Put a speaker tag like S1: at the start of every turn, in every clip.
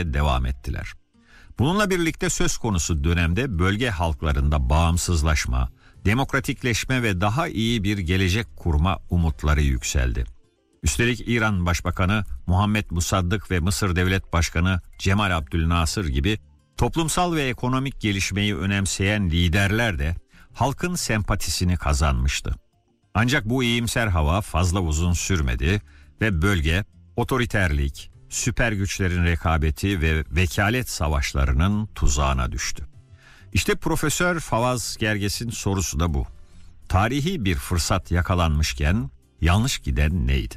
S1: yürütmeye devam ettiler. Bununla birlikte söz konusu dönemde bölge halklarında bağımsızlaşma, demokratikleşme ve daha iyi bir gelecek kurma umutları yükseldi. Üstelik İran Başbakanı Muhammed Musaddık ve Mısır Devlet Başkanı Cemal Abdülnasır gibi toplumsal ve ekonomik gelişmeyi önemseyen liderler de halkın sempatisini kazanmıştı. Ancak bu iyimser hava fazla uzun sürmedi ve bölge otoriterlik, süper güçlerin rekabeti ve vekalet savaşlarının tuzağına düştü. İşte Profesör Fawaz Gerges'in sorusu da bu. Tarihi bir fırsat yakalanmışken yanlış giden neydi?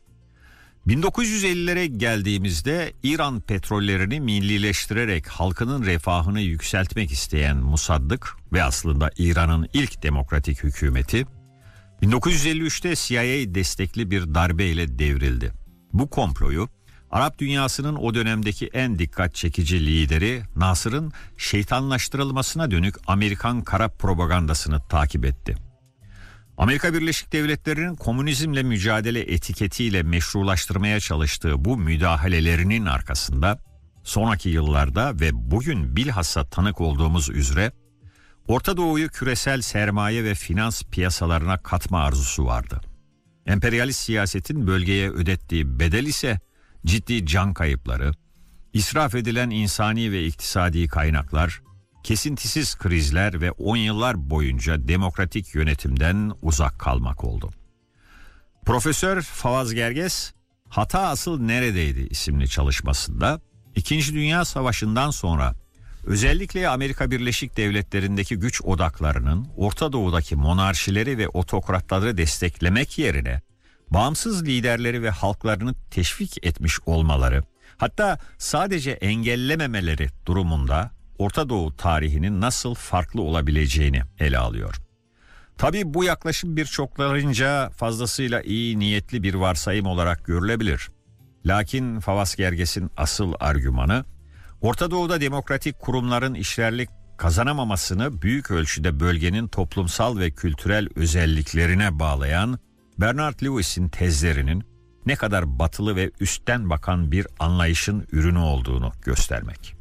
S1: 1950'lere geldiğimizde İran petrollerini millileştirerek halkının refahını yükseltmek isteyen Musaddık ve aslında İran'ın ilk demokratik hükümeti 1953'te CIA destekli bir darbeyle devrildi. Bu komployu Arap dünyasının o dönemdeki en dikkat çekici lideri Nasır'ın şeytanlaştırılmasına dönük Amerikan kara propagandasını takip etti. Amerika Birleşik Devletleri'nin komünizmle mücadele etiketiyle meşrulaştırmaya çalıştığı bu müdahalelerinin arkasında sonraki yıllarda ve bugün bilhassa tanık olduğumuz üzere Orta Doğu'yu küresel sermaye ve finans piyasalarına katma arzusu vardı. Emperyalist siyasetin bölgeye ödettiği bedel ise ciddi can kayıpları, israf edilen insani ve iktisadi kaynaklar, kesintisiz krizler ve 10 yıllar boyunca demokratik yönetimden uzak kalmak oldu. Profesör Fawaz Gerges, "Hata Asıl Neredeydi?" isimli çalışmasında, İkinci Dünya Savaşı'ndan sonra özellikle Amerika Birleşik Devletleri'ndeki güç odaklarının Orta Doğu'daki monarşileri ve otokratları desteklemek yerine bağımsız liderleri ve halklarını teşvik etmiş olmaları, hatta sadece engellememeleri durumunda Orta Doğu tarihinin nasıl farklı olabileceğini ele alıyor. Tabii bu yaklaşım birçoklarınca fazlasıyla iyi niyetli bir varsayım olarak görülebilir. Lakin Fawaz Gerges'in asıl argümanı, Orta Doğu'da demokratik kurumların işlerlik kazanamamasını büyük ölçüde bölgenin toplumsal ve kültürel özelliklerine bağlayan Bernard Lewis'in tezlerinin ne kadar batılı ve üstten bakan bir anlayışın ürünü olduğunu göstermek.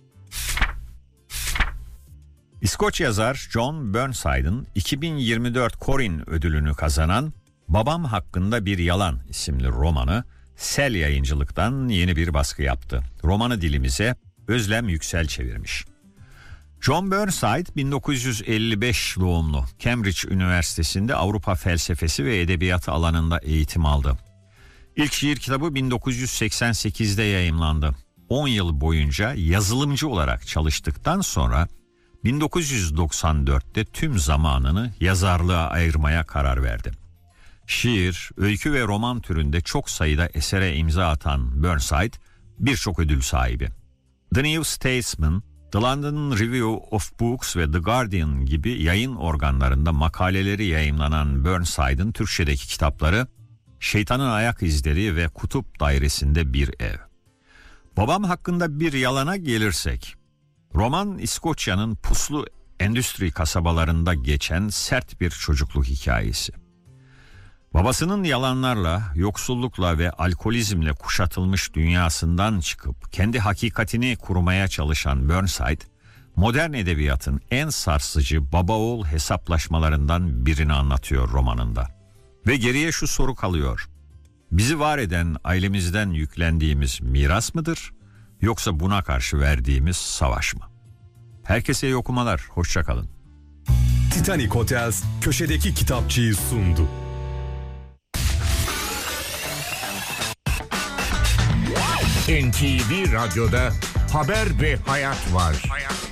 S1: İskoç yazar John Burnside'ın 2024 Corin ödülünü kazanan Babam Hakkında Bir Yalan isimli romanı Sel Yayıncılık'tan yeni bir baskı yaptı. Romanı dilimize Özlem Yüksel çevirmiş. John Burnside 1955 doğumlu. Cambridge Üniversitesi'nde Avrupa felsefesi ve edebiyatı alanında eğitim aldı. İlk şiir kitabı 1988'de yayımlandı. 10 yıl boyunca yazılımcı olarak çalıştıktan sonra 1994'te tüm zamanını yazarlığa ayırmaya karar verdi. Şiir, öykü ve roman türünde çok sayıda esere imza atan Burnside birçok ödül sahibi. The New Statesman, The London Review of Books ve The Guardian gibi yayın organlarında makaleleri yayımlanan Burnside'ın Türkçedeki kitapları Şeytanın Ayak İzleri ve Kutup Dairesi'nde Bir Ev. Babam Hakkında Bir Yalana gelirsek, roman İskoçya'nın puslu endüstri kasabalarında geçen sert bir çocukluk hikayesi. Babasının yalanlarla, yoksullukla ve alkolizmle kuşatılmış dünyasından çıkıp kendi hakikatini kurmaya çalışan Burnside, modern edebiyatın en sarsıcı baba-oğul hesaplaşmalarından birini anlatıyor romanında. Ve geriye şu soru kalıyor: bizi var eden ailemizden yüklendiğimiz miras mıdır, yoksa buna karşı verdiğimiz savaş mı? Herkese iyi okumalar, hoşça kalın.
S2: Titanic Hotels köşedeki kitapçıyı sundu.
S3: NTV Radyo'da Haber ve Hayat var.